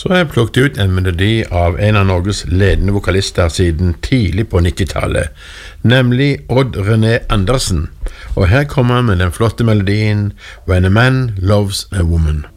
Så har jeg plukket ut en melodi av en av Norges ledende vokalister siden tidlig på 90-tallet, nemlig Odd René Andersen. Og her kommer han med den flotte melodien When a Man Loves a Woman.